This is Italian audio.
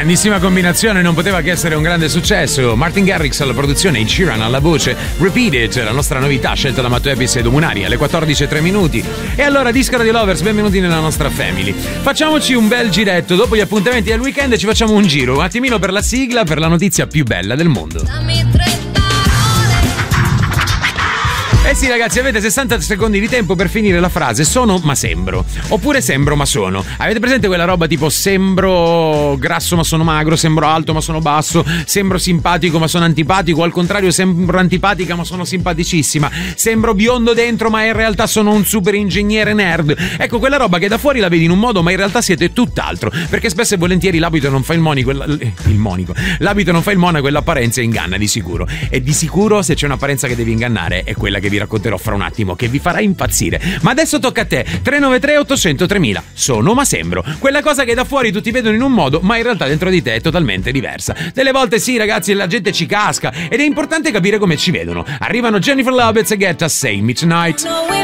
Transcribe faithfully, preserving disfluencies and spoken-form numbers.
Grandissima combinazione, non poteva che essere un grande successo. Martin Garrix alla produzione, Ed Sheeran alla voce. Repeat It, la nostra novità scelta da Matteo Epis e Domunari alle quattordici e tre minuti. E allora, Disco Radio Lovers, benvenuti nella nostra family. Facciamoci un bel giretto, dopo gli appuntamenti del weekend ci facciamo un giro, un attimino per la sigla, per la notizia più bella del mondo. Dammi tre Eh sì ragazzi, avete sessanta secondi di tempo per finire la frase sono ma sembro, oppure sembro ma sono. Avete presente quella roba tipo sembro grasso ma sono magro, sembro alto ma sono basso, sembro simpatico ma sono antipatico, o al contrario sembro antipatica ma sono simpaticissima, sembro biondo dentro ma in realtà sono un super ingegnere nerd. Ecco, quella roba che da fuori la vedi in un modo ma in realtà siete tutt'altro, perché spesso e volentieri l'abito non fa il monico, il monico, l'abito non fa il monaco e l'apparenza inganna di sicuro. E di sicuro se c'è un'apparenza che devi ingannare è quella che vi racconterò fra un attimo, che vi farà impazzire. Ma adesso tocca a te. Tre nove tre otto zero zero tremila. Sono ma sembro. Quella cosa che da fuori tutti vedono in un modo, ma in realtà dentro di te è totalmente diversa. Delle volte sì, ragazzi, la gente ci casca ed è importante capire come ci vedono. Arrivano Jennifer Lopez e Guetta, Say Me Tonight. No, we